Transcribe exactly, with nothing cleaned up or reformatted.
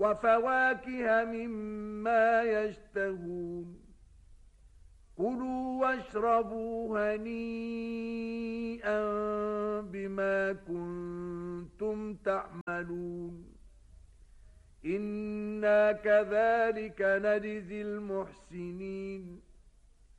وفواكه مما يشتهون كلوا واشربوا هنيئا بما كنتم تعملون إنا كذلك نجزي المحسنين